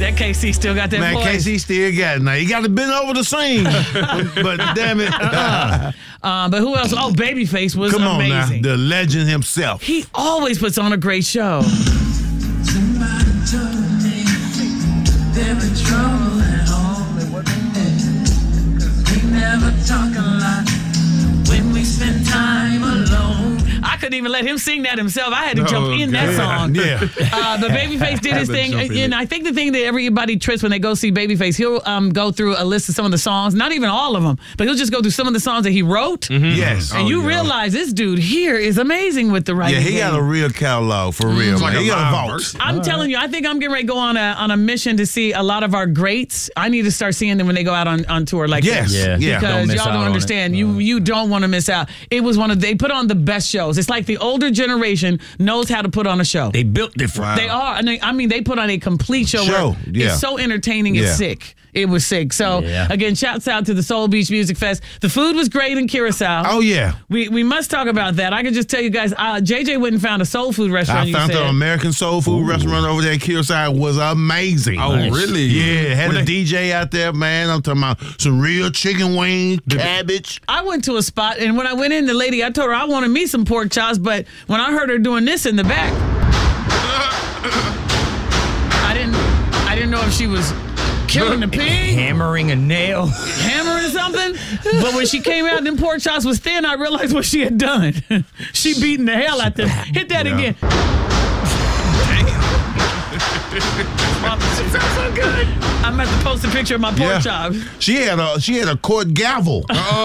That KC still got that Man, voice. KC still got it. Now, he got to bend over the scene. but damn it. But who else? Oh, Babyface was Come on amazing. now. The legend himself. He always puts on a great show. Somebody told me there was trouble at home. We never talk a lot when we spend time alone. I couldn't even let him sing that himself. I had to jump in that song. Yeah. But Babyface did his thing. And I think the thing that everybody trips when they go see Babyface, he'll go through a list of some of the songs, not even all of them, but he'll just go through some of the songs that he wrote. Yes. And you realize this dude here is amazing with the writing. Yeah, he got a real catalog, for real. like Man. a He got a live vault. version. I'm telling you, I think I'm getting ready to go on a mission to see a lot of our greats. I need to start seeing them when they go out on tour like Yes. this. Yeah. Because Don't miss y'all out don't on understand. You don't want to miss out. It was they put on the best shows. It's like the older generation knows how to put on a show. They built different. They are. And they put on a complete show. Where Yeah. It's so entertaining. It's Yeah. sick. It was sick. So, again, shouts out to the Soul Beach Music Fest. The food was great in Curacao. Oh, yeah. We must talk about that. I can just tell you guys, JJ went and found a soul food restaurant. I found the American Soul Food restaurant over there at Curacao. Was amazing. Oh, really? Yeah, had a DJ out there, man. I'm talking about some real chicken wings, cabbage. I went to a spot, and when I went in, the lady, I told her I wanted me some pork chops, but when I heard her doing this in the back, I didn't know if she was killing the pig, Hammering a nail. hammering something. But when she came out and them pork chops was thin, I realized what she had done. She beating the hell out them. Hit that again. It sounds so good. I'm about to post a picture of my pork chops. She had a court gavel.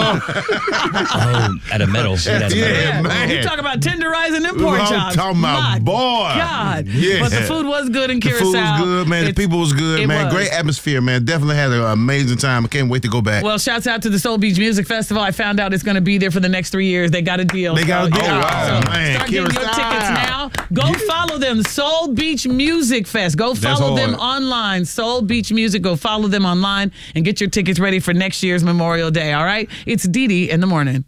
At a metal. Yeah, man. You talk about tenderizing them pork chops. I'm talking about, My boy. God. Yeah. But the food was good in The Curacao. food was good, man. The people was good, it man. was. Great atmosphere, man. Definitely had an amazing time. I can't wait to go back. Well, shouts out to the Soul Beach Music Festival. I found out it's going to be there for the next 3 years. They got a deal. They got a deal. So, Oh, man. start getting your Curacao. tickets now. Go follow them. Soul Beach Music Fest. Go follow them online. Soul Beach Music. Go follow them online and get your tickets ready for next year's Memorial Day. All right? It's Dee Dee in the morning.